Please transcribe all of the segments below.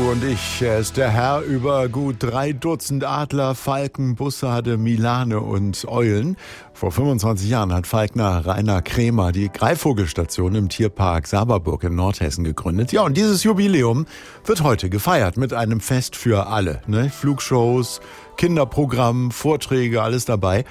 du und ich. Er ist der Herr über gut 3 Dutzend Adler, Falken, Bussarde, Milane und Eulen. Vor 25 Jahren hat Falkner Rainer Kremer die Greifvogelstation im Tierpark Saberburg in Nordhessen gegründet. Ja, und dieses Jubiläum wird heute gefeiert mit einem Fest für alle. Flugshows, Kinderprogramm, Vorträge, alles dabei.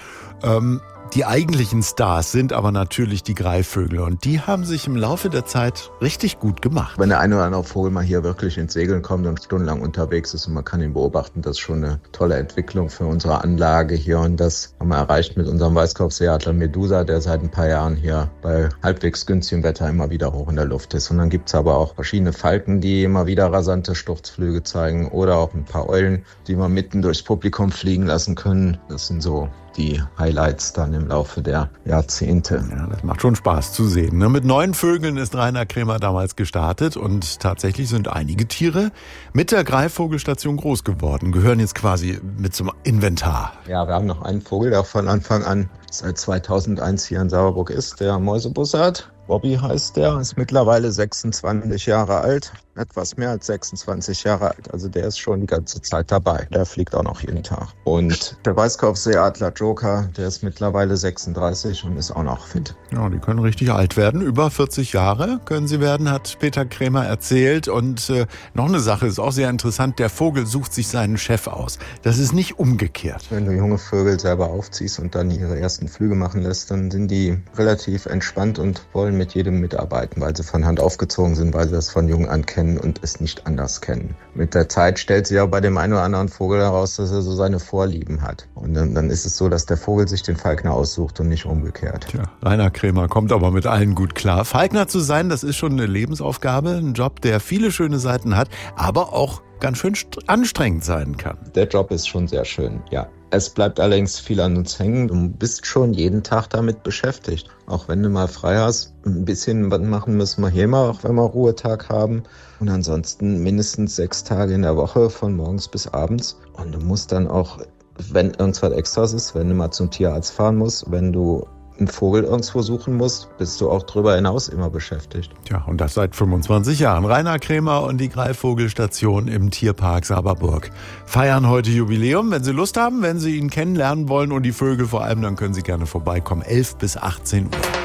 Die eigentlichen Stars sind aber natürlich die Greifvögel und die haben sich im Laufe der Zeit richtig gut gemacht. Wenn der eine oder andere Vogel mal hier wirklich ins Segeln kommt und stundenlang unterwegs ist und man kann ihn beobachten, das ist schon eine tolle Entwicklung für unsere Anlage hier und das haben wir erreicht mit unserem Weißkopfseeadler Medusa, der seit ein paar Jahren hier bei halbwegs günstigem Wetter immer wieder hoch in der Luft ist. Und dann gibt's aber auch verschiedene Falken, die immer wieder rasante Sturzflüge zeigen oder auch ein paar Eulen, die wir mitten durchs Publikum fliegen lassen können. Das sind so die Highlights dann im Laufe der Jahrzehnte. Ja, das macht schon Spaß zu sehen. Mit 9 Vögeln ist Rainer Kremer damals gestartet und tatsächlich sind einige Tiere mit der Greifvogelstation groß geworden, gehören jetzt quasi mit zum Inventar. Ja, wir haben noch einen Vogel, der von Anfang an seit 2001 hier in Saberburg ist, der Mäusebussard. Bobby heißt der, ist mittlerweile 26 Jahre alt, etwas mehr als 26 Jahre alt. Also der ist schon die ganze Zeit dabei. Der fliegt auch noch jeden Tag. Und der Weißkopfseeadler Joker, der ist mittlerweile 36 und ist auch noch fit. Ja, die können richtig alt werden. Über 40 Jahre können sie werden, hat Peter Kremer erzählt. Und noch eine Sache ist auch sehr interessant. Der Vogel sucht sich seinen Chef aus. Das ist nicht umgekehrt. Wenn du junge Vögel selber aufziehst und dann ihre ersten Flüge machen lässt, dann sind die relativ entspannt und wollen mit jedem mitarbeiten, weil sie von Hand aufgezogen sind, weil sie das von jung an kennen und es nicht anders kennen. Mit der Zeit stellt sich auch bei dem einen oder anderen Vogel heraus, dass er so seine Vorlieben hat. Und dann ist es so, dass der Vogel sich den Falkner aussucht und nicht umgekehrt. Tja, Rainer Kremer kommt aber mit allen gut klar. Falkner zu sein, das ist schon eine Lebensaufgabe, ein Job, der viele schöne Seiten hat, aber auch ganz schön anstrengend sein kann. Der Job ist schon sehr schön, ja. Es bleibt allerdings viel an uns hängen. Du bist schon jeden Tag damit beschäftigt. Auch wenn du mal frei hast, ein bisschen was machen müssen wir hier immer, auch wenn wir Ruhetag haben. Und ansonsten mindestens 6 Tage in der Woche, von morgens bis abends. Und du musst dann auch, wenn irgendwas Extras ist, wenn du mal zum Tierarzt fahren musst, wenn du einen Vogel irgendwo suchen musst, bist du auch drüber hinaus immer beschäftigt. Tja, und das seit 25 Jahren. Rainer Kremer und die Greifvogelstation im Tierpark Saberburg feiern heute Jubiläum. Wenn Sie Lust haben, wenn Sie ihn kennenlernen wollen und die Vögel vor allem, dann können Sie gerne vorbeikommen. 11 bis 18 Uhr.